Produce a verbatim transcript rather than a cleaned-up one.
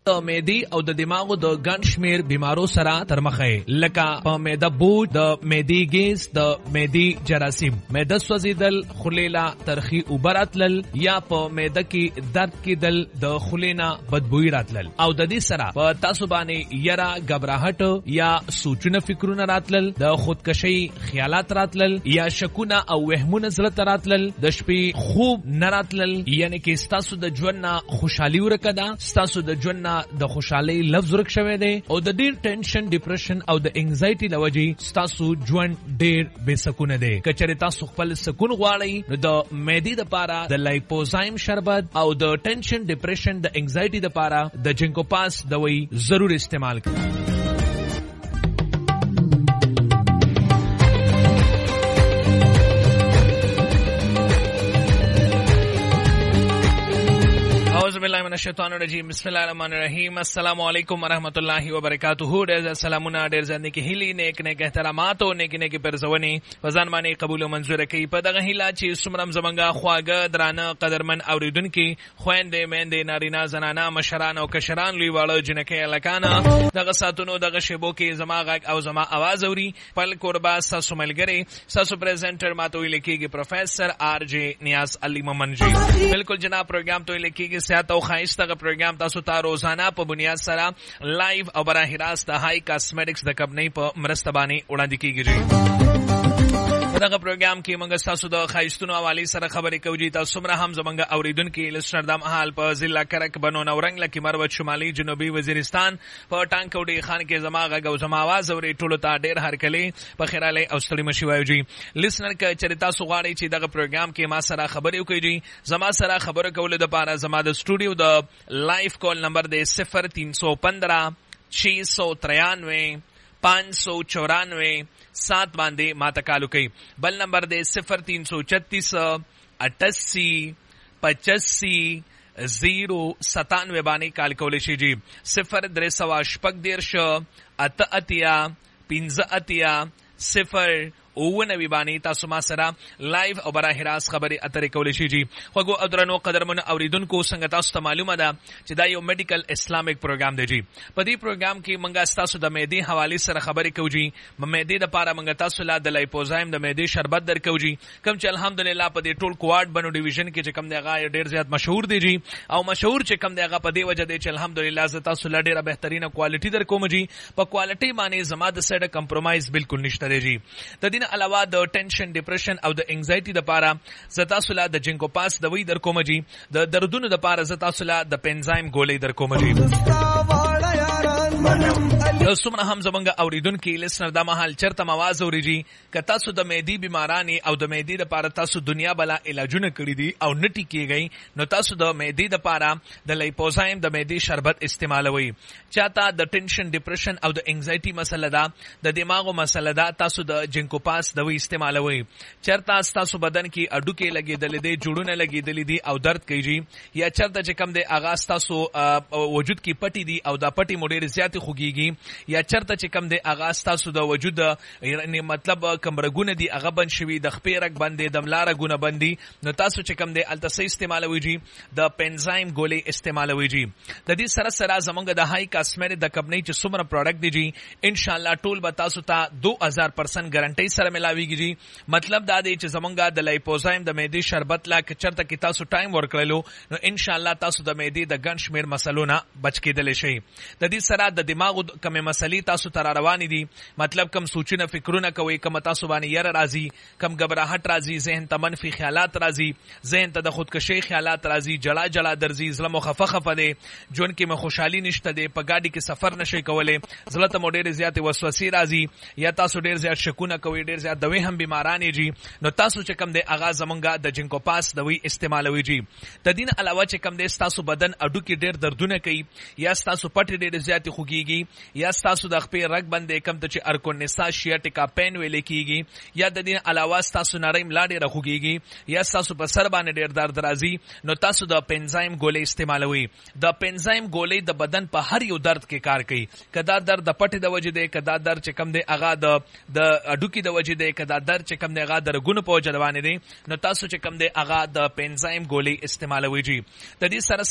د معدې او د دماغو د ګڼ شمیر بیمارو سره تر مخه لکه په معده بوج، د معدې ګیس، د معدې جراثیم، معده سوځیدل، خلیلا ترخی اوبه راتلل یا په معده کې درد کېدل، د خلینا بدبوئی راتلل او د دې سره په تاسو باندې یرا غبرهټ یا سوچونه فکرونه راتلل، د خودکشي خیالات راتلل یا شکونه او وهمونه زړه راتلل، د شپې خوب نه راتلل، یعنی کې ستاسو د ژوند نه خوشحالي ورکدا، ستاسو د ژوند د خوشحالي لفظ ورک شوی دی او د ډیر ټینشن، ډیپریشن او د انگزایټي لوجې ستاسو ژوند ډیر بے سکونه دی. کچره تاسو خپل سکون غواړئ نو د معدې لپاره د لایپوزایم شربت او د ټینشن، ډیپریشن، د انگزایټي لپاره د جنکو پاس دوايي ضرور استعمال کړئ. بالله من الشیطان الرجیم. بسم الله الرحمن الرحیم. السلام علیکم ورحمۃ اللہ وبرکاتہ. ډیر سلامونه، ډیر ځنه کې هیلي، نیک نیک احترامات او نیک نیک پرزونی وزن باندې قبول او منزور کړي. په دغه هیله چې سمرم زمنګا خواګه درانه قدرمن اوریدونکو، خويندې، میندې، نارینه، زنانه، مشران او کشران، لوی واړو، جنکې، الکانه، دغه ساتونو دغه شیبو کې زما غږ او زما आवाज اوري. پل قربا ساسو ملګری، ساسو پریزنټر ماته ویل کېږي پروفیسور آر جے نیاز علی مومن جی. بالکل جناب، پروګرام ته ویل کېږي سیات او خایسته پروګرام تاسو ته روزانه په بنیاد سره لایو او براه راست د هاي کاسمیټکس د کمپنۍ په مرسته باندې وړاندې کیږي. دغه پروګرام کې موږ تاسو د خایستونو حواله سره خبرې کوو. تاسو مره هم زمونږ اوریدونکو لسټر د محل په ضلع کرک بنو نورنګ لکه مروت شمالي جنوبي وزیرستان په ټانکوډي خان کې زما غږ او زما आवाज اوري. ټولو ته ډېر هرکلی په خیراله او ستړي مشي وایو جی. لسنر ک چریتا سو غواړي چې دغه پروګرام کې ما سره خبرې وکړي. زما سره خبرې کول د پاره زما د سټوډیو د لایف کال نمبر دی صفر تین سو پندرہ چھ سو ترانوے پانچ سو چورانوے سات باندې ماته کالو کوي. بل نمبر دی صفر تین سو چتیس اٹاسی پچاسی زیرو ستانوے باندې کال کولی شي جی. صفر درې سوه شپږ دیرش اته اتیا پنځه اتیا صفر اوه نوي باندې تاسو ما سره لایو او براه راست خبرې اترې کولی شي جی. خوږو او درنو قدرمنو اوریدونکو، څنګه تاسو ته معلومه ده چې دا یو میډیکل اسلامیک پروګرام دی جی. په دې پروګرام کې موږ تاسو د معدې حواله سره خبرې کوو جی. معدې د پاره موږ تاسو لا د لایپوزایم د معدې شربت درکو جی، کوم چې الحمدلله په دې ټول کوارډ بنو ډیویژن کې چې کوم دی هغه ډیر زیات مشهور دی جی. او مشهور چې کوم دی هغه په دې وجه دی چې الحمدلله ز تاسو لا ډیره بهترینه کوالټي درکوم جی. په کوالټي باندې زما د سره کمپرمایز بالکل نشته دی جی. د دې علاوه د ټینشن، ډیپریشن او د انگزایټي لپاره زتا سولا د جنکو پاس دوی در کوم جی. د دردونو لپاره زتا سولا د پنزایم ګولې در کوم جی. د سمره هم زمونږ اوریدونکو لسنر د محل چرته आवाज اوري جی. که تاسو د معدې بیمارانی او د معدې لپاره تاسو دنیا بلا علاجونه کړی دي او نټی کیږي، نو تاسو د معدې لپاره د لایپوزایم د معدې شربت استعمالوي. چاته د ټینشن، ډیپریشن او د انگزایټي مسله ده، د دماغو مسله ده، تاسو د جنکو پاس دوی استعمالوي. چرته تاسو بدن کې اډوکې لګېدلې دي، جوړونه لګېدلې دي او درد کوي، یا چرته چې کم دی اغاز تاسو وجود کې پټي دي او دا پټي موډیر زیات خوږيږي، یا چرته چې کم دی اغاز تاسو د وجود یعنی مطلب کمرګونه دي هغه بند شوي، د خپې رګ باندې د ملا رګونه باندې، نو تاسو چې کم دی التسې استعمالوي جی. د پنزایم ګولې استعمالوي جی. د دې سره سره زمونږ د هاي کاسمیټک د کمپنۍ چې څومره پروډکټ دی جی، ان شاء الله ټول به تاسو ته دو هزار پرسنټ ګارانټي سره ملاويږي جی. مطلب دا دی چې زمونږ د لایپوزایم د معدې شربت لا چرته کې تاسو ټایم ورکړلو، نو ان شاء الله تاسو د معدې د ګڼ شمیر مسلو نه بچ کېدلی شئ. د دې سره د دماغ کومې مسلې تاسو ته روانې دي، مطلب کم سوچونه فکرونه کوي، کم تاسو باندې یره راځي، کم غبرهټ راځي، ذهن ته منفي خیالات راځي، ذهن ته د خودکشي خیالات راځي، جلا جلا درځي، زړه مو خفه خفه دی، ژوند کې مو خوشحالي نشته دی، په ګاډي کې سفر نشئ کولی، زړه ته مو ډېرې زیاتې وسوسې راځي، یا تاسو ډېر زیات شکونه کوئ، ډېر زیات دوی هم بیماران یې جي، نو تاسو چې کم دی هغه زمونږ د جنکو پاس دوی استعمالوي جي. د دې نه علاوه چې کم دی ستاسو بدن اډوکې ډېر دردونه کوي، یا ستاسو پټې ډېرې زیاتې خوږېږي، یا ستاسو د خپې رګ باندې کم ته چې ارکونسا شیاټیکا پین ویلې کېږي، یا د دې علاوه ستاسو نری ملا ډېره خوږېږي، یا ستاسو په سر باندې ډېر درد راځي، نو تاسو د پنزایم ګولۍ استعمالوي. د پنزایم ګولۍ د بدن په هر یو درد کې کار کوي، که دا درد د پټې د وجې دی، که دا درد چې کم دی هغه د د اډوکې د وجې دی، که دا درد چې کم دی هغه د رګونو په وجه روانې دی، نو تاسو چې کم دی هغه د پنزایم ګولۍ استعمالوي جي. د دې سره